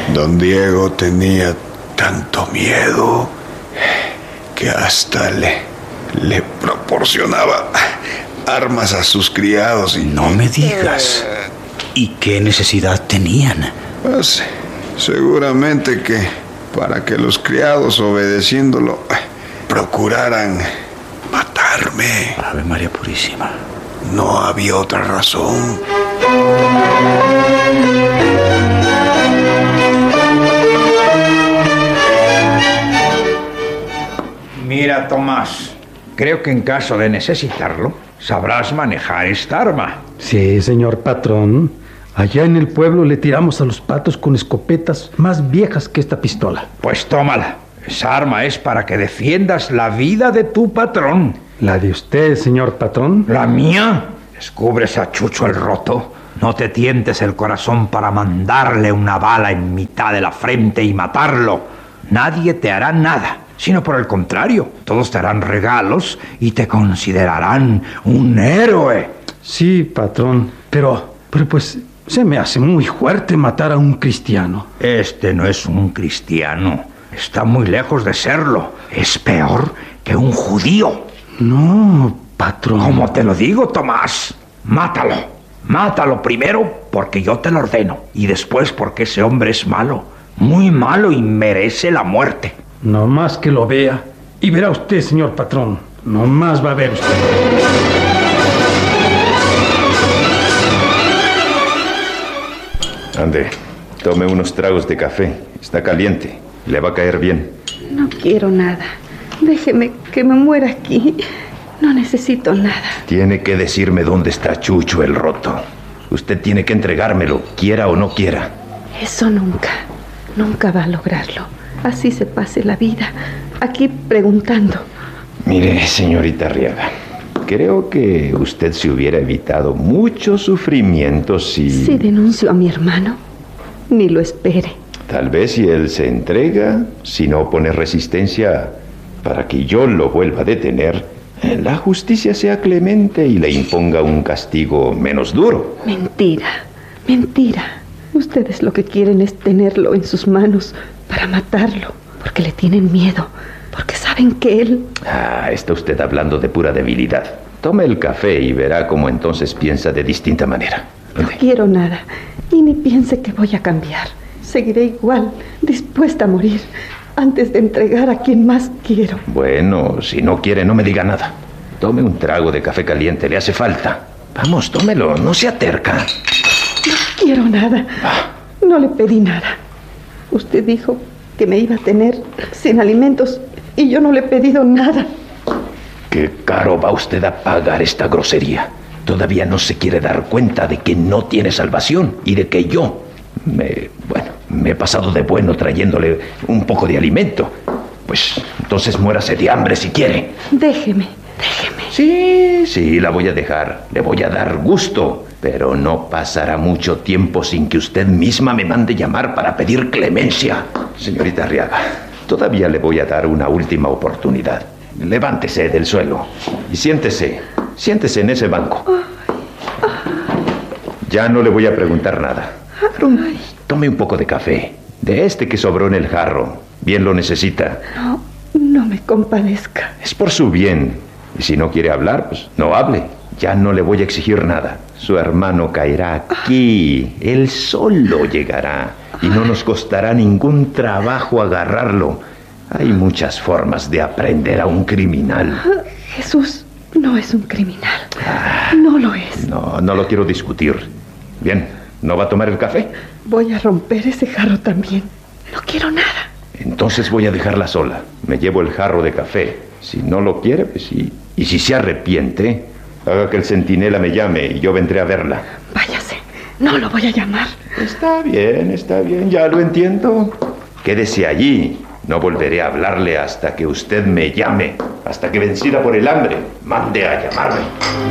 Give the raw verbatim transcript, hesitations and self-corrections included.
Don Diego tenía tanto miedo que hasta le, le proporcionaba armas a sus criados y... No me digas. ¿Y qué necesidad tenían? Pues seguramente que para que los criados, obedeciéndolo, procuraran matarme. Ave María Purísima. No había otra razón. Mira, Tomás, creo que en caso de necesitarlo, sabrás manejar esta arma. Sí, señor patrón. Allá en el pueblo le tiramos a los patos con escopetas más viejas que esta pistola. Pues tómala. Esa arma es para que defiendas la vida de tu patrón. ¿La de usted, señor patrón? ¿La mía? Descubres a Chucho el Roto. No te tientes el corazón para mandarle una bala en mitad de la frente y matarlo. Nadie te hará nada, sino por el contrario. Todos te harán regalos y te considerarán un héroe. Sí, patrón, pero, pero pues se me hace muy fuerte matar a un cristiano. Este no es un cristiano. Está muy lejos de serlo. Es peor que un judío. No, patrón. Como te lo digo, Tomás, mátalo. Mátalo primero porque yo te lo ordeno. Y después porque ese hombre es malo. Muy malo y merece la muerte. No más que lo vea. Y verá usted, señor patrón. No más va a ver usted. Ande, tome unos tragos de café. Está caliente. Le va a caer bien. No quiero nada. Déjeme que me muera aquí. No necesito nada. Tiene que decirme dónde está Chucho el Roto. Usted tiene que entregármelo, quiera o no quiera. Eso nunca, nunca va a lograrlo. Así se pase la vida, aquí preguntando. Mire, señorita Arriaga, creo que usted se hubiera evitado muchos sufrimientos si... Si denuncio a mi hermano, ni lo espere. Tal vez si él se entrega, si no pone resistencia para que yo lo vuelva a detener, la justicia sea clemente y le imponga un castigo menos duro. Mentira, mentira. Ustedes lo que quieren es tenerlo en sus manos para matarlo, porque le tienen miedo, porque saben que él... Ah, está usted hablando de pura debilidad. Tome el café y verá cómo entonces piensa de distinta manera. No quiero nada, y ni piense que voy a cambiar. Seguiré igual, dispuesta a morir, antes de entregar a quien más quiero. Bueno, si no quiere, no me diga nada. Tome un trago de café caliente, le hace falta. Vamos, tómelo, no sea terca. No quiero nada. Ah. No le pedí nada. Usted dijo que me iba a tener sin alimentos y yo no le he pedido nada. Qué caro va usted a pagar esta grosería. Todavía no se quiere dar cuenta de que no tiene salvación y de que yo me... bueno, me he pasado de bueno trayéndole un poco de alimento. Pues entonces muérase de hambre si quiere. Déjeme, déjeme. Sí, sí, la voy a dejar. Le voy a dar gusto. Pero no pasará mucho tiempo sin que usted misma me mande llamar para pedir clemencia. Señorita Arriaga, todavía le voy a dar una última oportunidad. Levántese del suelo y siéntese. Siéntese en ese banco. Ya no le voy a preguntar nada. Tome un poco de café. De este que sobró en el jarro. Bien lo necesita. No, no me compadezca. Es por su bien. Y si no quiere hablar, pues no hable. Ya no le voy a exigir nada. Su hermano caerá aquí. Él solo llegará. Y no nos costará ningún trabajo agarrarlo. Hay muchas formas de aprender a un criminal. Jesús no es un criminal. Ah, no lo es. No, no lo quiero discutir. Bien, ¿no va a tomar el café? Voy a romper ese jarro también. No quiero nada. Entonces voy a dejarla sola. Me llevo el jarro de café. Si no lo quiere, pues sí. Y si se arrepiente, haga que el centinela me llame y yo vendré a verla. Váyase, no lo voy a llamar. Está bien, está bien, ya lo entiendo. Quédese allí. No volveré a hablarle hasta que usted me llame. Hasta que, vencida por el hambre, mande a llamarme.